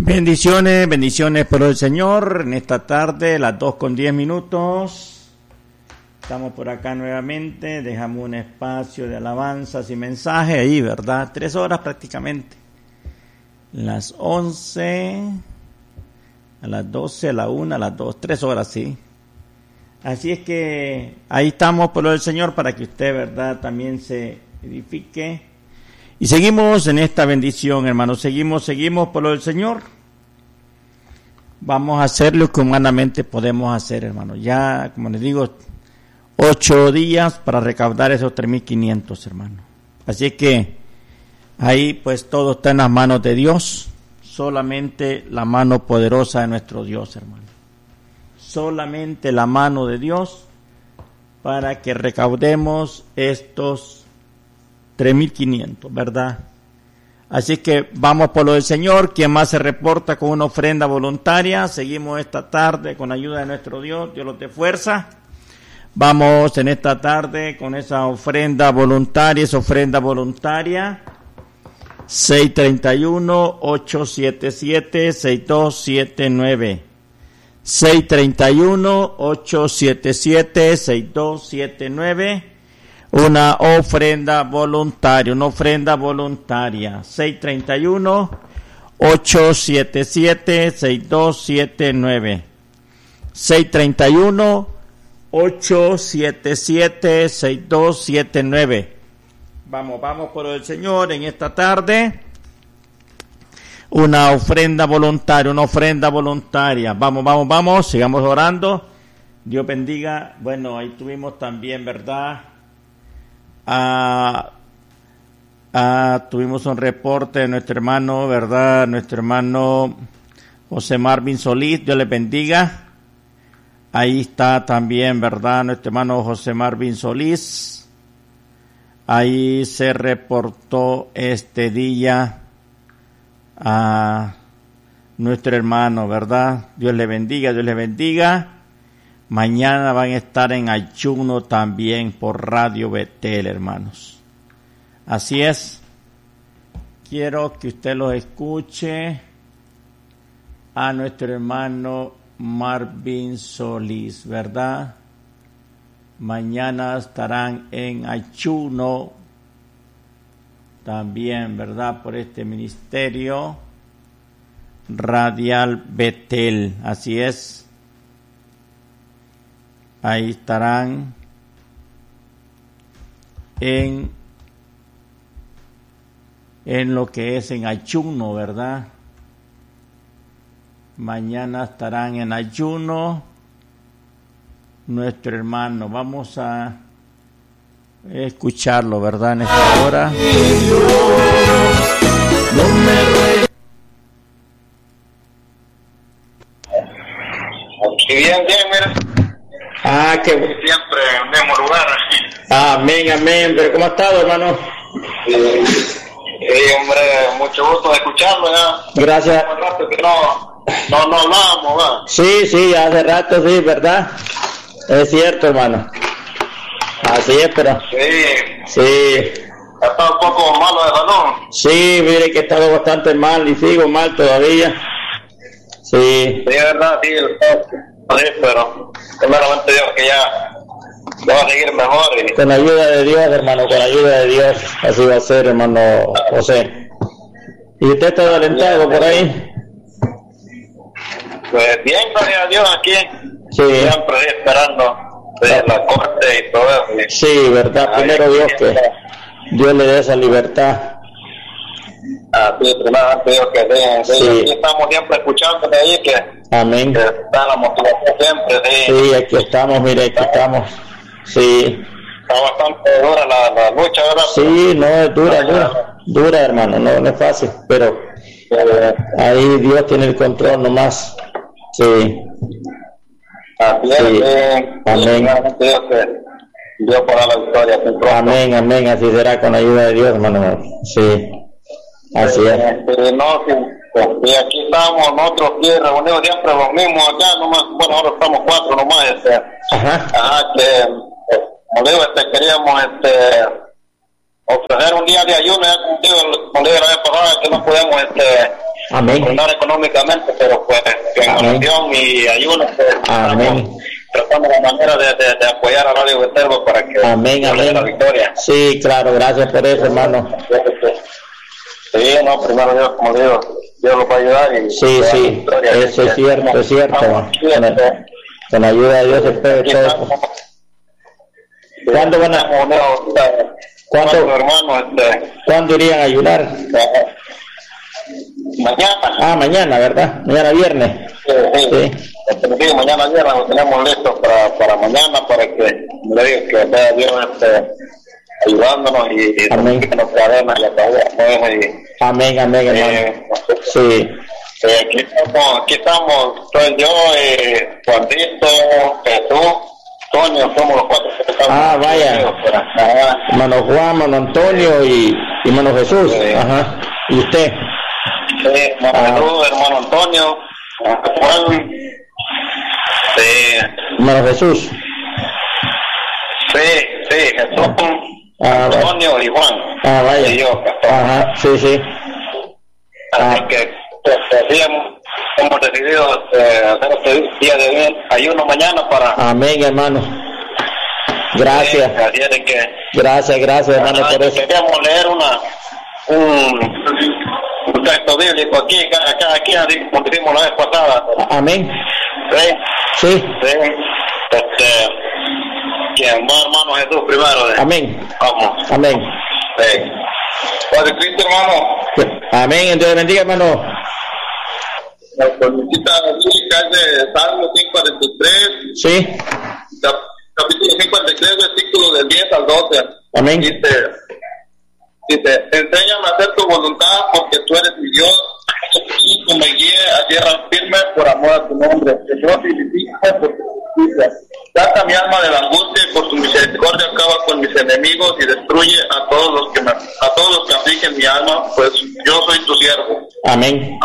Bendiciones, bendiciones por el Señor en esta tarde, las 2:10. Estamos por acá nuevamente, dejamos un espacio de alabanzas y mensajes ahí, ¿verdad? 3 horas prácticamente. Las 11, a las 12, a la 1, a las 2, 3 horas, sí. Así es que ahí estamos por lo del Señor para que usted, ¿verdad?, también se edifique. Y seguimos en esta bendición, hermanos, seguimos por lo del Señor. Vamos a hacer lo que humanamente podemos hacer, hermanos. Ya, como les digo, 8 días para recaudar esos 3,500, hermanos. Así que ahí pues todo está en las manos de Dios. Solamente la mano poderosa de nuestro Dios, hermano. Solamente la mano de Dios para que recaudemos estos 3,500, ¿verdad? Así que vamos por lo del Señor. Quien más se reporta con una ofrenda voluntaria, seguimos esta tarde con ayuda de nuestro Dios. Dios los dé fuerza. Vamos en esta tarde con esa ofrenda voluntaria, 631-877-6279. 631-877-6279. Una ofrenda voluntaria. 631-877-6279. 631-877-6279. Vamos por el Señor en esta tarde. Una ofrenda voluntaria. Vamos, sigamos orando. Dios bendiga. Bueno, ahí tuvimos también, ¿verdad? Tuvimos un reporte de nuestro hermano, ¿verdad? Nuestro hermano José Marvin Solís, Dios les bendiga. Ahí está también, ¿verdad? Nuestro hermano José Marvin Solís. Ahí se reportó este día a nuestro hermano, ¿verdad? Dios le bendiga. Mañana van a estar en ayuno también por Radio Betel, hermanos. Así es. Quiero que usted lo escuche a nuestro hermano Marvin Solís, ¿verdad? Mañana estarán en ayuno también, ¿verdad? Por este ministerio Radial Betel. Así es. Ahí estarán en lo que es en ayuno, ¿verdad? Mañana estarán en ayuno nuestro hermano. Vamos a escucharlo, ¿verdad? En esta hora. Bien, mira. Que siempre en el mismo lugar. Amén. Pero ¿cómo ha estado, hermano? Sí, hombre, mucho gusto de escucharlo ya. Gracias. Hace rato que no hablábamos, ¿verdad? Sí, hace rato, sí, ¿verdad? Es cierto, hermano. Así es, pero... Sí. Ha estado un poco malo de salud. Sí, mire que he estado bastante mal y sigo mal todavía. Sí. Sí, es verdad, sí, pero primeramente Dios que ya va a seguir mejor. Con la ayuda de Dios, hermano, con la ayuda de Dios, así va a ser, hermano José. ¿Y usted está alentado por ahí? Pues bien, gracias a Dios aquí. Sí. Siempre esperando la corte y todo eso. Sí, verdad, primero Dios que Dios le dé esa libertad. Sí, primeramente Dios que sí. Aquí estamos siempre escuchando de ahí que amén. Que está la motivación siempre, sí. Sí, aquí estamos, mire, aquí estamos. Sí. Está bastante dura la lucha, ¿verdad? Sí, no, es dura, hermano, no es fácil, pero ahí Dios tiene el control nomás. Sí. Así es, sí. Amén. Dios para la victoria. Amén, así será con la ayuda de Dios, hermano. Sí. Así es. Y aquí estamos nosotros aquí reunidos siempre los mismos acá, nomás, bueno, ahora estamos 4 nomás, que, como digo, queríamos, ofrecer un día de ayuno, ya contigo, como digo la vez pasada, que no podemos, arruinar económicamente, pero pues en oración y ayuno, pues, tratamos la manera de apoyar a Radio Viterbo para que amén. La victoria. Sí, claro, gracias por eso, hermano. Sí, no, primero Dios, como digo, Dios los va a ayudar. Y sí, eso es cierto, con la ayuda de Dios se puede todo. ¿Cuándo van a...? ¿Cuándo irían a ayunar? Mañana. Mañana, ¿verdad? Mañana viernes. Sí. Mañana viernes lo tenemos listo para mañana, para que le diga que sea Dios ayudándonos y nos cadena y amén, hermano. Sí. Aquí estamos, soy yo, Juanito, Jesús, Antonio, somos los 4 que estamos. Vaya. Hermano Juan, hermano Antonio y hermano Jesús. Sí. Ajá. ¿Y usted? Sí, hermano Jesús, hermano Antonio, Juan. Sí. Hermano Jesús. Sí, Jesús, Antonio y Juan. Vaya. Y yo, pastor. Ajá, sí. Así que hemos decidido hacer este día de ayuno mañana para... Amén, hermano. Gracias. Gracias, hermano, por eso. Queríamos leer un texto bíblico aquí, como dijimos la vez pasada. Amén. Sí. ¿Quién va, hermano Jesús, primero? Amén. Vamos. Amén. Sí. Padre Cristo, hermano. Amén. Dios bendiga, hermano. La solicitud bíblica es de Salmo 53. Sí. Capítulo 53, versículo del 10 al 12. Amén. Dice, enséñame a hacer tu voluntad, porque tú eres mi Dios. Y tú me guíes a tierra firme por amor a tu nombre. Que yo vivifique por tu justicia. Saca mi alma de la angustia y por tu misericordia acaba con mis enemigos y destruye a todos los que afligen mi alma, pues yo soy tu siervo. Amén.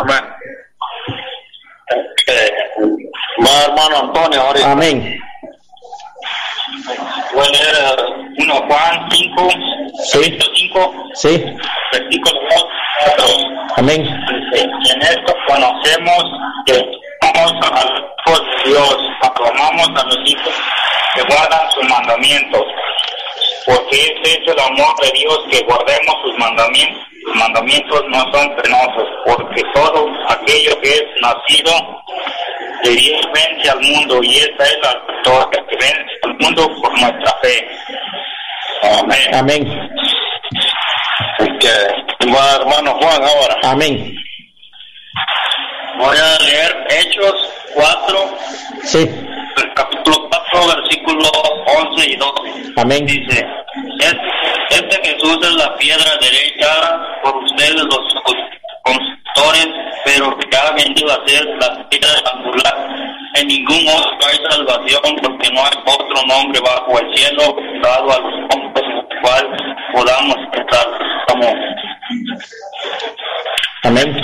Va, hermano Antonio, ahorita. Amén. Voy a leer 1 Juan 5, sí. 5, sí. Versículo 2. Amén. En esto conocemos que amamos a los hijos de Dios, amamos a los hijos que guardan sus mandamientos, porque ese es el amor de Dios, que guardemos sus mandamientos. Sus mandamientos no son penosos, porque todo aquello que es nacido de Dios vence al mundo, y esta es la victoria que vence al mundo por nuestra fe. Amén. Amén. Va, hermano Juan, ahora. Amén. Voy a leer Hechos 4. Sí. Capítulo 4, versículos 11 y 12. Amén. Dice, este Jesús es la piedra derecha por ustedes los constructores, pero que ha venido a ser la piedra angular. En ningún otro hay salvación, porque no hay otro nombre bajo el cielo dado a los hombres en el cual podamos estar como... Amén.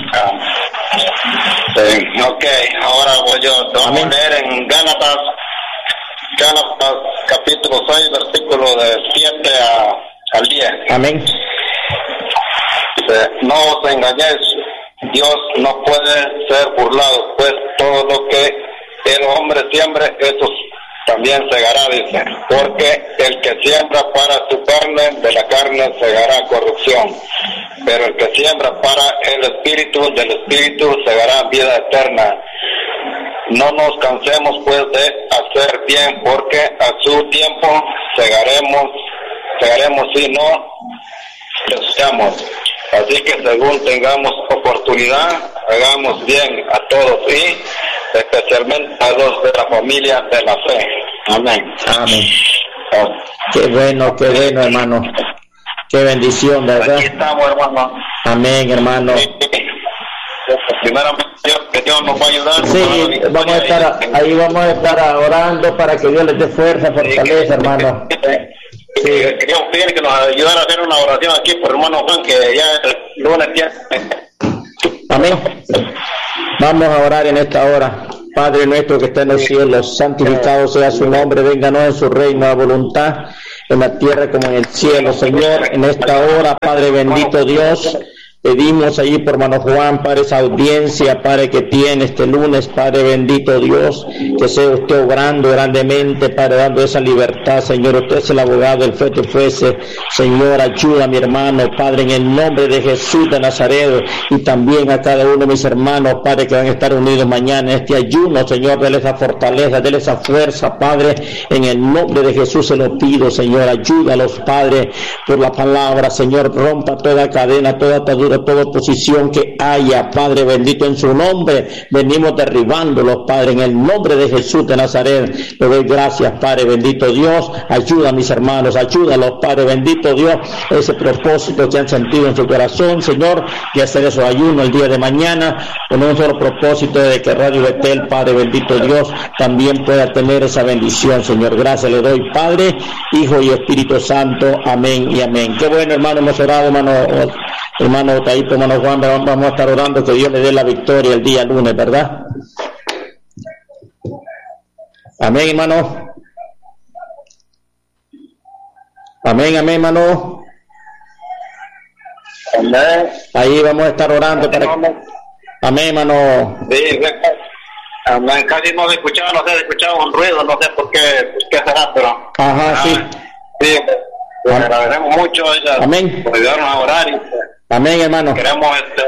Sí, ok, ahora voy yo. Vamos a leer en Gálatas capítulo 6, versículo de 7 al 10. Amén. Dice, no os engañéis, Dios no puede ser burlado, pues todo lo que el hombre siembre, eso también segará, dice, porque el que siembra para su carne, de la carne segará corrupción, pero el que siembra para el Espíritu, del Espíritu segará vida eterna. No nos cansemos pues de hacer bien, porque a su tiempo segaremos si no deseamos. Así que según tengamos oportunidad, hagamos bien a todos y especialmente a los de la familia de la fe. Amén. Amén. Qué bueno, hermano. Qué bendición, ¿verdad? Aquí estamos, hermano. Amén, hermano. Primeramente, que Dios nos va a ayudar. Sí, vamos a estar orando para que Dios les dé fuerza, fortaleza, hermano. Queríamos pedir que nos ayudara a hacer una oración aquí por hermano Juan, que ya el lunes tiene. Amén. Vamos a orar en esta hora. Padre nuestro que está en los cielos, santificado sea su nombre, vénganos en su reino a voluntad, en la tierra como en el cielo, Señor. En esta hora, Padre bendito Dios, Pedimos allí por hermano Juan, Padre, esa audiencia, Padre, que tiene este lunes, Padre bendito Dios, que sea usted obrando grandemente, Padre, dando esa libertad, Señor. Usted es el abogado, el fuerte fuese, Señor, ayuda a mi hermano, Padre, en el nombre de Jesús de Nazaret, y también a cada uno de mis hermanos, Padre, que van a estar unidos mañana en este ayuno, Señor. Dele esa fortaleza, dele esa fuerza, Padre, en el nombre de Jesús se lo pido, Señor. Ayúdalos, Padre, por la palabra, Señor. Rompa toda cadena, toda atadura, toda oposición que haya, Padre bendito, en su nombre. Venimos derribándolos, Padre, en el nombre de Jesús de Nazaret. Le doy gracias, Padre bendito Dios. Ayuda a mis hermanos, ayúdalos, Padre bendito Dios. Ese propósito que han sentido en su corazón, Señor, y hacer esos ayunos el día de mañana, con un solo propósito de que Radio Betel, Padre bendito Dios, también pueda tener esa bendición, Señor. Gracias le doy, Padre, Hijo y Espíritu Santo. Amén y amén. Qué bueno, hermano, hemos orado, hermano Taito, hermano Juan, vamos a estar orando que Dios le dé la victoria el día lunes, ¿verdad? Amén, hermano. Amén, amén, hermano. Amén. Ahí vamos a estar orando para que... Amén, hermano. Sí, amén. Casi no se escuchaba, no se escuchaba un ruido, no sé por qué será, pero... Ajá, sí. Sí, pues agradecemos mucho amén. Por ayudarnos a orar y amén, hermano. Queremos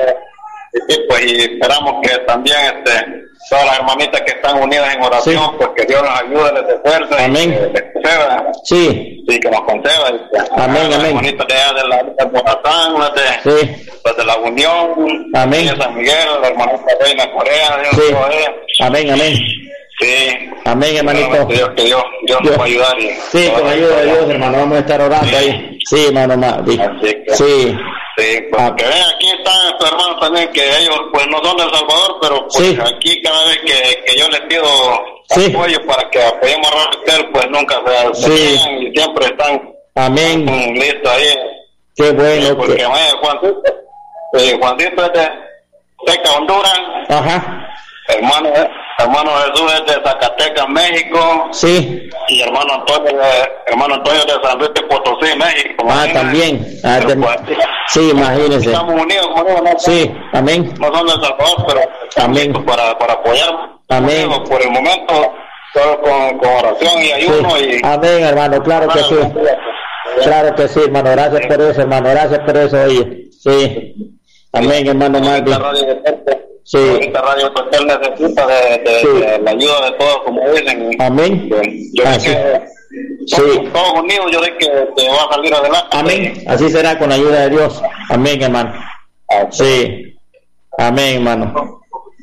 pues y esperamos que también todas las hermanitas que están unidas en oración, sí, pues que Dios nos ayude, les dé fuerza, amén, y que les conceda, sí, que nos conceda, amén, las amén, hermanitas de la Morazán, las de la Unión, amén, de San Miguel, la hermanita Reina Corea, Dios, sí, amén, amén. Sí. Amén, hermanito. Que Dios nos va a ayudar. Sí, con la ayuda de Dios, hermano. Vamos a estar orando, sí, ahí. Sí, hermano. Sí. Sí, pues que ven, aquí están estos hermanos también, que ellos pues no son de El Salvador, pero pues sí, aquí cada vez que yo les pido, sí, apoyo para que apoyemos a Rafael, pues nunca se quedan y siempre están, amén, listos ahí. Qué bueno. Sí, porque Juancito es de Teca, Honduras. Ajá. Hermano Jesús es de Zacatecas, México. Sí. Y hermano Antonio de San Luis de Potosí, México. También. Sí, imagínense. Estamos unidos, ¿no? Sí, amén. No son de El Salvador, pero amén, para apoyar. Amén. Por el momento, solo con oración y ayuno. Sí. Y... Amén, hermano, claro que sí. Claro que sí, hermano. Gracias por eso, hermano. Gracias por eso, oye. Sí. Amén, hermano Marvin. Sí. Esta radio social necesita de la ayuda de todos, como dicen. Amén. Yo sé que todos unidos, yo sé que va a salir adelante. Amén. Así será con la ayuda de Dios. Amén, hermano. Sí. Amén, hermano.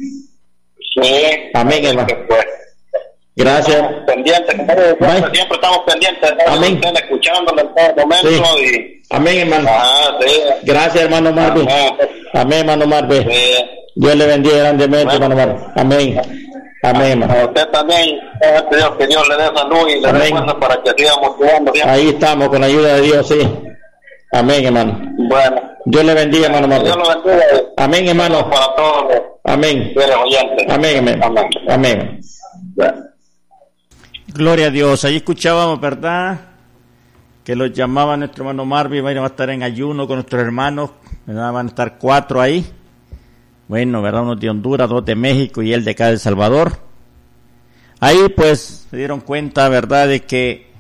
Sí. Amén, hermano. Gracias. Pendientes, siempre estamos pendientes. Amén. Están escuchándolo en todo momento. Sí. Y... Amén, hermano. Sí. Gracias, hermano Marvin. Amén, hermano Marvin. Sí. Dios le bendiga grandemente, hermano Marvin. Amén. Amén, hermano. A usted también, que Dios le dé salud y le dé fuerza para que siga motivando. Ahí estamos, con la ayuda de Dios, sí. Amén, hermano. Bueno. Dios le bendiga, hermano Marvin. Dios lo bendiga. Amén, hermano. Para todos. Amén. Amén. Amén. Bueno. Gloria a Dios. Ahí escuchábamos, ¿verdad?, que los llamaba nuestro hermano Marvin. Va a estar en ayuno con nuestros hermanos, ¿verdad? Van a estar 4 ahí. Bueno, ¿verdad? Unos de Honduras, 2 de México y él de acá de El Salvador. Ahí pues se dieron cuenta, ¿verdad?, de que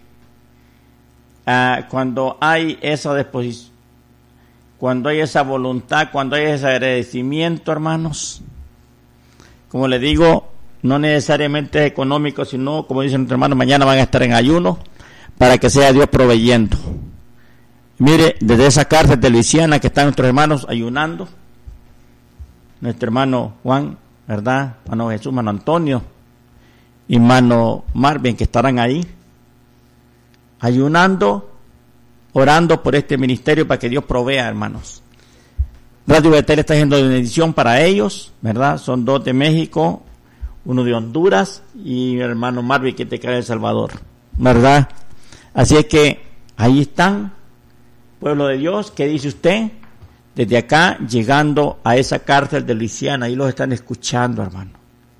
cuando hay esa disposición, cuando hay esa voluntad, cuando hay ese agradecimiento, hermanos, como les digo, no necesariamente es económico, sino, como dicen nuestros hermanos, mañana van a estar en ayuno para que sea Dios proveyendo. Mire, desde esa cárcel de Luisiana que están nuestros hermanos ayunando, nuestro hermano Juan, ¿verdad?, hermano Jesús, hermano Antonio y hermano Marvin, que estarán ahí ayunando, orando por este ministerio para que Dios provea, hermanos. Radio Betel está haciendo bendición para ellos, ¿verdad? Son 2 de México, 1 de Honduras y mi hermano Marvin, que te cae de El Salvador, ¿verdad? Así es que ahí están, pueblo de Dios. ¿Qué dice usted? Desde acá, llegando a esa cárcel de Luisiana, ahí los están escuchando, hermano.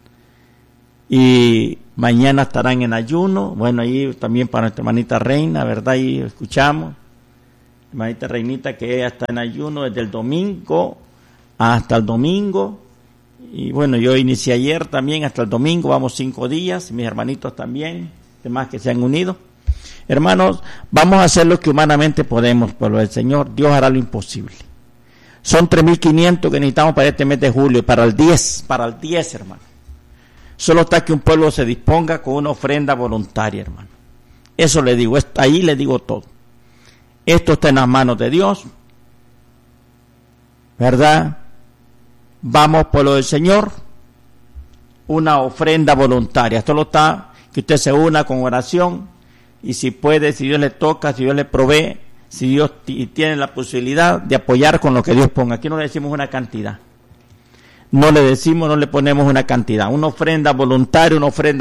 Y mañana estarán en ayuno. Bueno, ahí también para nuestra hermanita Reina, ¿verdad? Ahí escuchamos. hermanita Reinita, que ella está en ayuno desde el domingo hasta el domingo. Y bueno, yo inicié ayer también hasta el domingo, vamos 5 días, mis hermanitos también, demás que se han unido. Hermanos, vamos a hacer lo que humanamente podemos, pueblo del Señor. Dios hará lo imposible. Son 3.500 que necesitamos para este mes de julio, para el 10, hermano. Solo está que un pueblo se disponga con una ofrenda voluntaria, hermano. Eso le digo, ahí le digo todo. Esto está en las manos de Dios, ¿verdad? Vamos, pueblo del Señor, una ofrenda voluntaria. Solo está que usted se una con oración, y si puede, si Dios le toca, si Dios le provee, si Dios tiene la posibilidad de apoyar con lo que Dios ponga. Aquí no le decimos una cantidad. No le ponemos una cantidad. Una ofrenda voluntaria.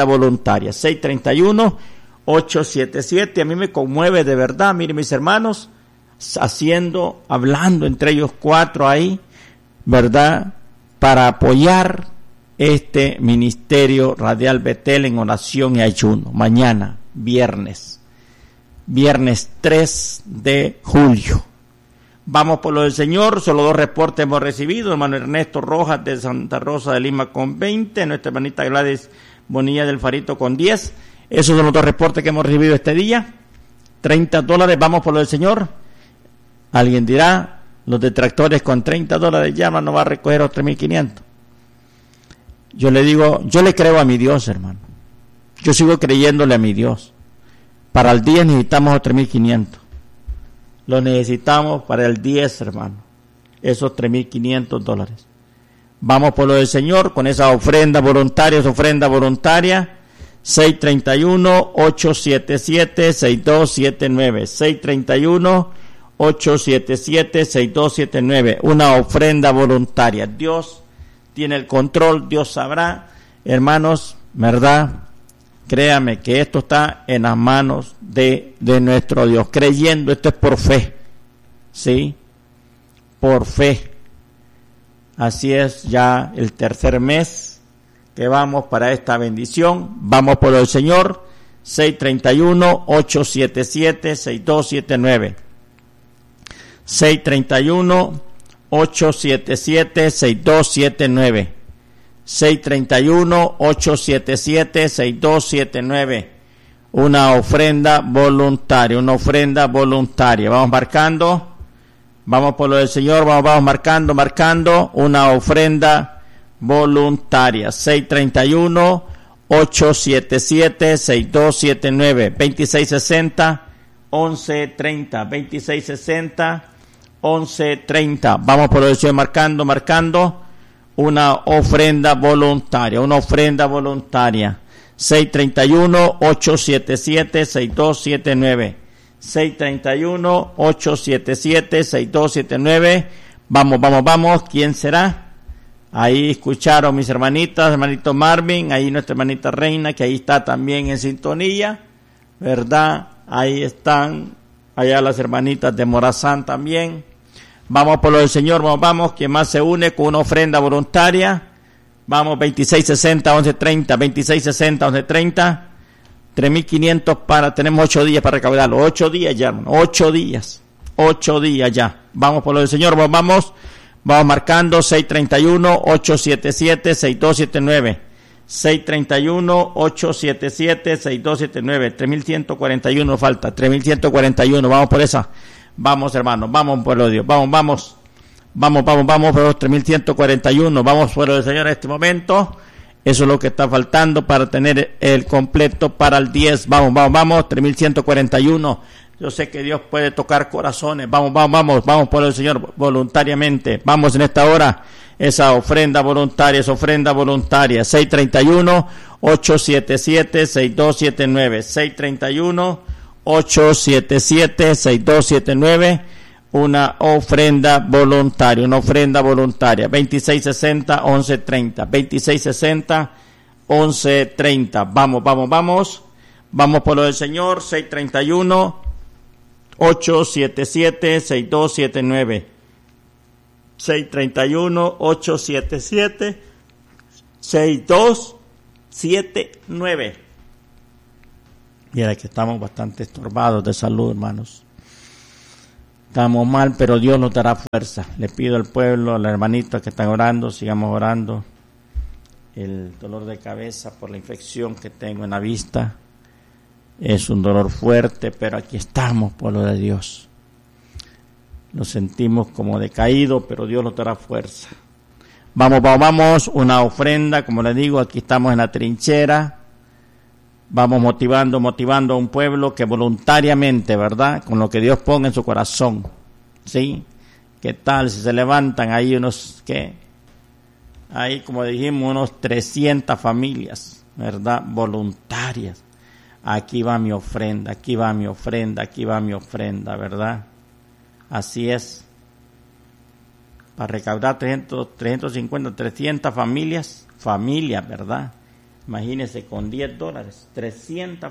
631-877. A mí me conmueve de verdad. Miren, mis hermanos, hablando entre ellos 4 ahí, ¿verdad? Para apoyar este ministerio Radial Betel en oración y ayuno. Mañana, viernes 3 de julio. Vamos por lo del Señor. Solo 2 reportes hemos recibido. Hermano Ernesto Rojas de Santa Rosa de Lima con 20. Nuestra hermanita Gladys Bonilla del Farito con 10. Esos son los 2 reportes que hemos recibido este día. $30. Vamos por lo del Señor. Alguien dirá, los detractores con $30 ya no va a recoger los 3.500. Yo le digo, yo le creo a mi Dios, hermano. Yo sigo creyéndole a mi Dios. Para el 10 necesitamos los 3.500. Lo necesitamos para el 10, hermano. Esos $3.500. Vamos por lo del Señor con esa ofrenda voluntaria, 631-877-6279. 631-877-6279. Una ofrenda voluntaria. Dios tiene el control, Dios sabrá. Hermanos, ¿verdad? Créame que esto está en las manos de nuestro Dios. Creyendo, esto es por fe. ¿Sí? Por fe. Así es, ya el 3er mes que vamos para esta bendición. Vamos por el Señor. 631-877-6279. 631-877-6279. 631-877-6279. Una ofrenda voluntaria. Vamos marcando. Vamos por lo del Señor. Vamos marcando. Una ofrenda voluntaria. 631-877-6279. 2660-1130. 2660-1130. Vamos por lo del Señor marcando. Una ofrenda voluntaria. 631-877-6279. 631-877-6279. Vamos. ¿Quién será? Ahí escucharon mis hermanitas, hermanito Marvin, ahí nuestra hermanita Reina, que ahí está también en sintonía, ¿verdad? Ahí están, allá las hermanitas de Morazán también. Vamos por lo del Señor, vamos, quien más se une con una ofrenda voluntaria. Vamos, 2660-1130, 2660-1130, 3.500 tenemos 8 días para recaudarlo, 8 días ya, hermano, 8 días ya. Vamos por lo del Señor, vamos marcando, 631-877-6279, 631-877-6279, 3.141 falta, 3.141, vamos por esa. Vamos, hermanos, vamos, pueblo de Dios, vamos por los 3.141, vamos, pueblo del Señor, en este momento. Eso es lo que está faltando para tener el completo para el 10. Vamos, 3.141. Yo sé que Dios puede tocar corazones. Vamos, pueblo del Señor, voluntariamente. Vamos en esta hora, esa ofrenda voluntaria, 631-877-6279, 631-877-6279, una ofrenda voluntaria, 2660-1130, 2660-1130, vamos por lo del Señor, 631-877-6279, 631-877-6279. Mira que estamos bastante estorbados de salud, hermanos. Estamos mal, pero Dios nos dará fuerza. Le pido al pueblo, a los hermanitos que están orando, sigamos orando. El dolor de cabeza por la infección que tengo en la vista es un dolor fuerte, pero aquí estamos, pueblo de Dios. Lo sentimos como decaído, pero Dios nos dará fuerza. Vamos, una ofrenda, como les digo, aquí estamos en la trinchera. Vamos motivando a un pueblo que voluntariamente, ¿verdad? Con lo que Dios ponga en su corazón, ¿sí? ¿Qué tal si se levantan ahí ahí como dijimos, unos 300 familias, ¿verdad? Voluntarias. Aquí va mi ofrenda, aquí va mi ofrenda, aquí va mi ofrenda, ¿verdad? Así es. Para recaudar 300 familias, ¿verdad? Imagínense, con $10, 350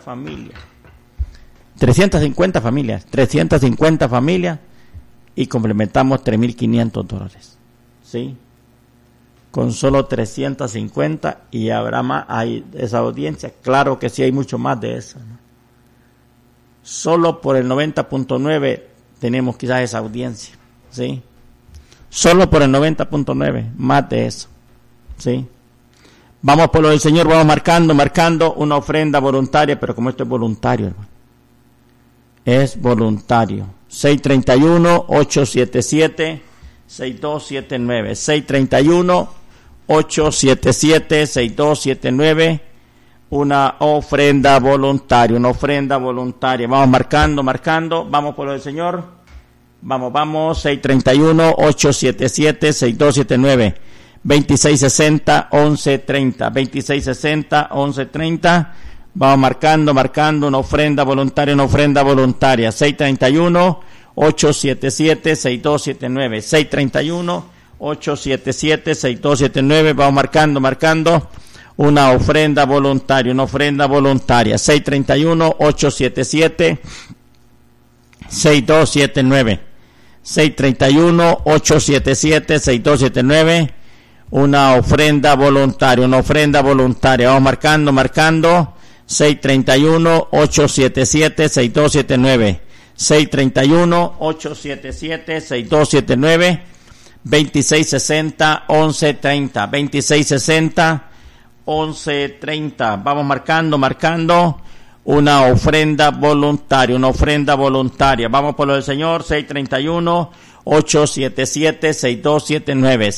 familias y complementamos $3,500, ¿sí? Con solo 350 y habrá más, hay esa audiencia, claro que sí hay mucho más de eso, ¿no? Solo por el 90.9 tenemos quizás esa audiencia, ¿sí? Solo por el 90.9, más de eso, ¿sí? Vamos por lo del Señor, vamos marcando una ofrenda voluntaria, pero como esto es voluntario, hermano, es voluntario. 631-877-6279, 631-877-6279, una ofrenda voluntaria, Vamos marcando, vamos por lo del Señor, vamos, 631-877-6279. 2660-1130, vamos marcando una ofrenda voluntaria, 631-877-6279, 631-877-6279, vamos marcando una ofrenda voluntaria, 631-877-6279, 631-877-6279, una ofrenda voluntaria, vamos marcando, 631-877-6279, 631-877-6279, 2660-1130, vamos marcando una ofrenda voluntaria, vamos por lo del Señor, 631-877-6279,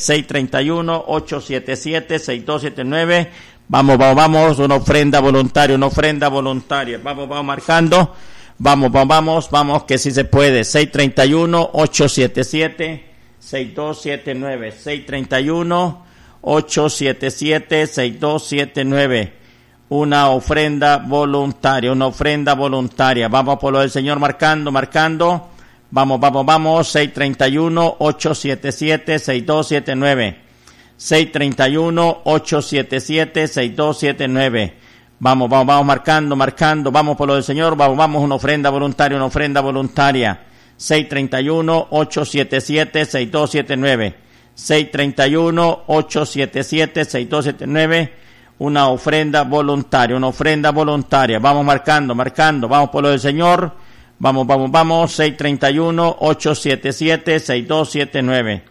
631-877-6279, vamos, una ofrenda voluntaria, vamos marcando, vamos, que sí se puede, 631-877-6279, 631-877-6279, una ofrenda voluntaria, vamos por lo del Señor marcando, vamos, 631-877-6279, 631-877-6279, vamos marcando, vamos por lo del Señor, vamos, una ofrenda voluntaria, 631-877-6279, 631-877-6279, una ofrenda voluntaria, vamos marcando, vamos por lo del Señor, vamos, 631-877-6279,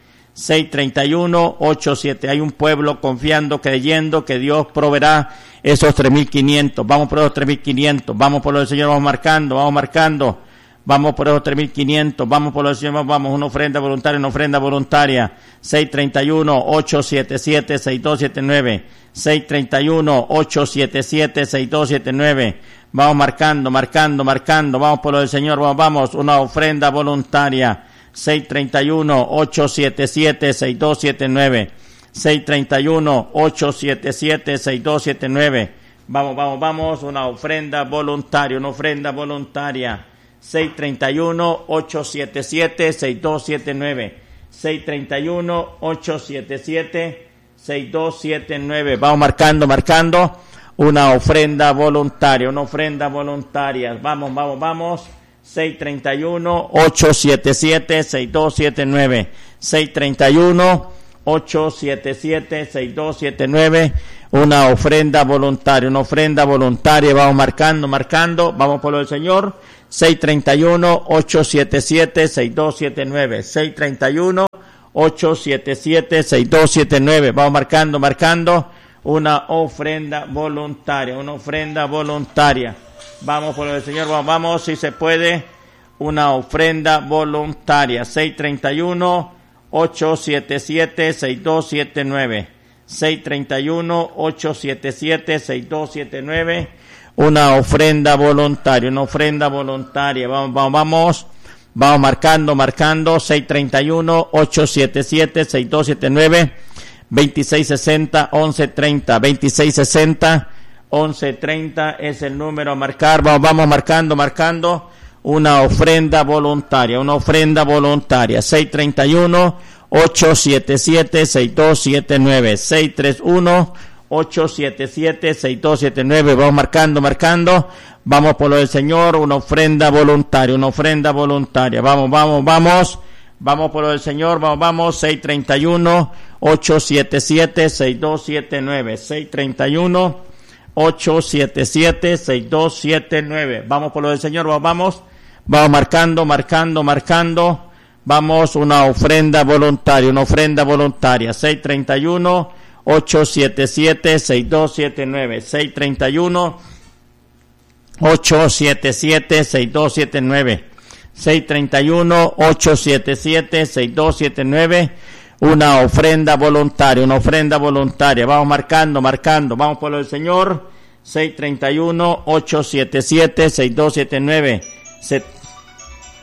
631-87, hay un pueblo confiando, creyendo que Dios proveerá esos 3,500, vamos por esos 3,500, vamos por lo del Señor, vamos marcando, vamos por esos 3,500, vamos por lo del Señor, vamos, una ofrenda voluntaria, 631-877-6279, 631-877-6279, vamos marcando, vamos por lo del Señor, vamos, una ofrenda voluntaria, 631-877-6279, 631-877-6279, vamos, una ofrenda voluntaria, 631-877-6279, 631-877-6279, vamos marcando una ofrenda voluntaria, vamos, 631-877-6279, 631-877-6279, una ofrenda voluntaria, vamos marcando, vamos por lo del Señor, 631-877-6279, 631-877-6279, vamos marcando, una ofrenda voluntaria, vamos por lo del Señor, vamos, si se puede, una ofrenda voluntaria, 631-877-6279, 631-877-6279, una ofrenda voluntaria, vamos marcando, 631-877-6279, 2660-1130 es el número a marcar, vamos marcando, una ofrenda voluntaria, 631-877-6279, 631-877-6279, vamos marcando, vamos por lo del Señor, una ofrenda voluntaria, vamos por lo del Señor, vamos, 631-877-6279, 631-877-6279, vamos por lo del Señor, vamos marcando, vamos, una ofrenda voluntaria, 631-877-6279, 631-877-6279, 631-877-6279, una ofrenda voluntaria, vamos marcando, vamos por lo del Señor, 631-877-6279,